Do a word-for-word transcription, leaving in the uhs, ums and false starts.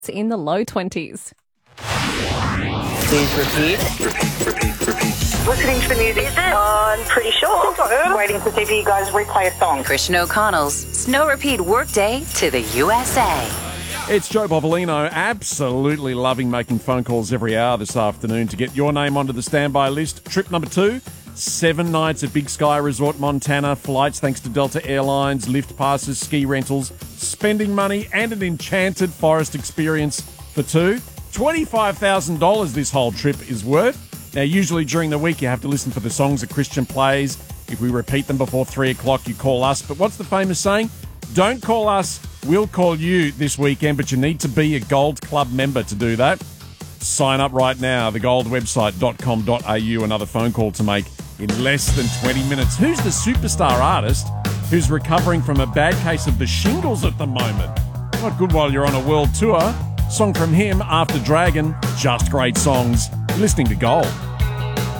It's in the low twenties. Please repeat. Repeat, repeat, repeat. Listening to the music. Is it? I'm pretty sure. I'm waiting to see if you guys replay a song. Christian O'Connell's Snow Repeat Workday to the U S A. It's Joe Bovolino, absolutely loving making phone calls every hour this afternoon to get your name onto the standby list. Trip number two, seven nights at Big Sky Resort, Montana, flights thanks to Delta Airlines, lift passes, ski rentals, spending money and an enchanted forest experience for two. twenty-five thousand dollars this whole trip is worth. Now, usually during the week you have to listen for the songs that Christian plays. If we repeat them before three o'clock, you call us. But what's the famous saying? Don't call us, we'll call you this weekend, but you need to be a Gold Club member to do that. Sign up right now, the gold website dot com dot a u. Another phone call to make in less than twenty minutes. Who's the superstar artist who's recovering from a bad case of the shingles at the moment? Not good while you're on a world tour. Song from him, After Dragon. Just great songs. You're listening to Gold.